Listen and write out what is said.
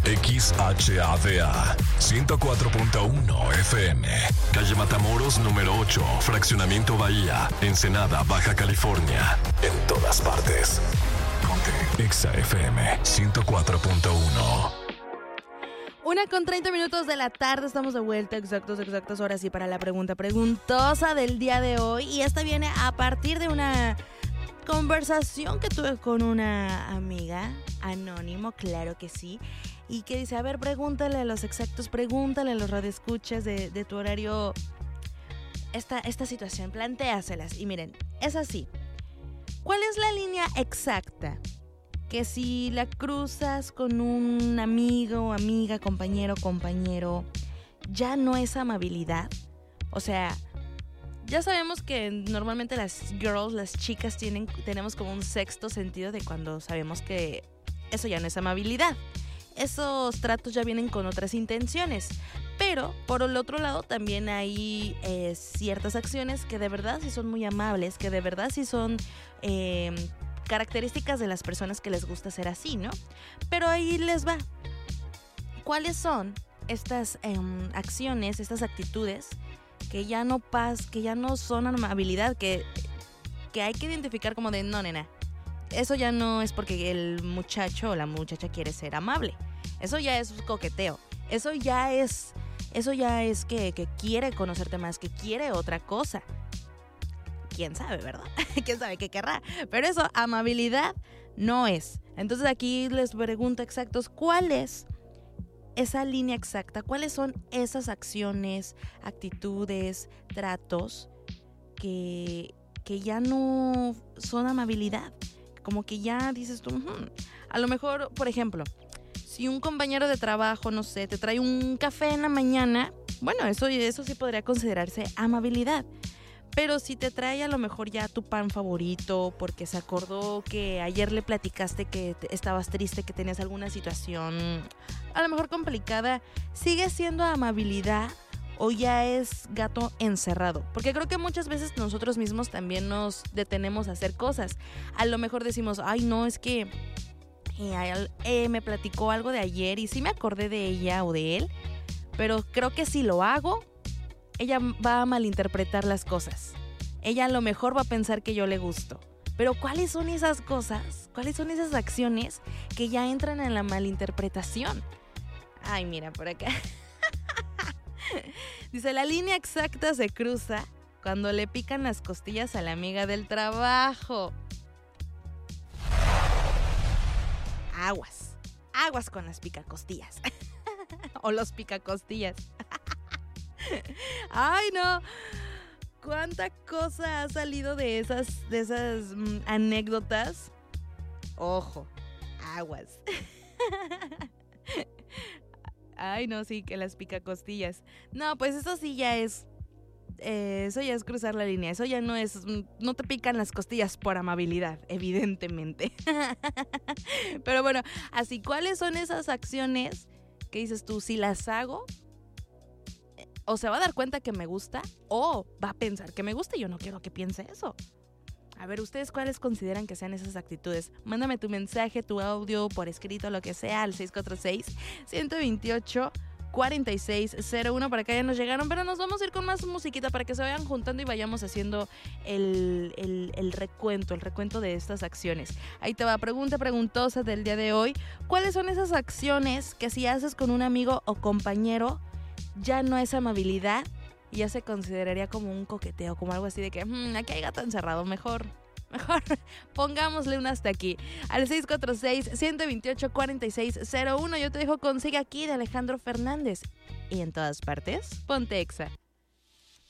XHADA 104.1 FM. Calle Matamoros número 8, Fraccionamiento Bahía, Ensenada, Baja California. En todas partes. Ponte Exa FM 104.1. 1:30 de la tarde, estamos de vuelta, exactos, ahora sí, para la pregunta preguntosa del día de hoy. Y esta viene a partir de una conversación que tuve con una amiga, anónimo, claro que sí, y que dice, a ver, pregúntale a los exactos, pregúntale a los radioescuchas de tu horario esta situación, plantéaselas. Y miren, es así, ¿cuál es la línea exacta que si la cruzas con un amigo, amiga, compañero, ya no es amabilidad? O sea, ya sabemos que normalmente las girls, las chicas tenemos como un sexto sentido de cuando sabemos que eso ya no es amabilidad. Esos tratos ya vienen con otras intenciones. Pero, por el otro lado, también hay ciertas acciones que de verdad sí son muy amables, que de verdad sí son características de las personas que les gusta ser así, ¿no? Pero ahí les va. ¿Cuáles son estas acciones, estas actitudes que ya no son amabilidad, que hay que identificar como de, no, nena, eso ya no es porque el muchacho o la muchacha quiere ser amable, eso ya es coqueteo, eso ya es que quiere conocerte más, que quiere otra cosa? ¿Quién sabe, verdad? ¿Quién sabe qué querrá? Pero eso, amabilidad no es. Entonces aquí les pregunto exactos, ¿cuál es esa línea exacta? ¿Cuáles son esas acciones, actitudes, tratos que ya no son amabilidad? Como que ya dices tú, a lo mejor, por ejemplo, si un compañero de trabajo, no sé, te trae un café en la mañana, bueno, eso sí podría considerarse amabilidad. Pero si te trae a lo mejor ya tu pan favorito porque se acordó que ayer le platicaste que estabas triste, que tenías alguna situación a lo mejor complicada, ¿sigue siendo amabilidad o ya es gato encerrado? Porque creo que muchas veces nosotros mismos también nos detenemos a hacer cosas. A lo mejor decimos, ay no, es que me platicó algo de ayer y sí me acordé de ella o de él, pero creo que si lo hago, ella va a malinterpretar las cosas. Ella a lo mejor va a pensar que yo le gusto. Pero ¿cuáles son esas cosas? ¿Cuáles son esas acciones que ya entran en la malinterpretación? Ay, mira, por acá. Dice, la línea exacta se cruza cuando le pican las costillas a la amiga del trabajo. Aguas con las picacostillas. O los picacostillas. Ay, no. ¿Cuánta cosa ha salido de esas anécdotas? Ojo, aguas. Ay, no, sí, que las picacostillas. No, pues eso sí ya es... eso ya es cruzar la línea. Eso ya no es... No te pican las costillas por amabilidad, evidentemente. Pero bueno, así, ¿cuáles son esas acciones que dices tú, si las hago, o se va a dar cuenta que me gusta, o va a pensar que me gusta y yo no quiero que piense eso? A ver, ¿ustedes cuáles consideran que sean esas actitudes? Mándame tu mensaje, tu audio, por escrito, lo que sea, al 646-128-4601. Para acá ya nos llegaron, pero nos vamos a ir con más musiquita para que se vayan juntando y vayamos haciendo el recuento de estas acciones. Ahí te va, pregunta preguntosa del día de hoy. ¿Cuáles son esas acciones que si haces con un amigo o compañero ya no es amabilidad y ya se consideraría como un coqueteo, como algo así de que aquí hay gato encerrado, mejor pongámosle un hasta aquí? Al 646-128-4601. Yo te dejo con Sigue Aquí de Alejandro Fernández. Y en todas partes, ponte Exa.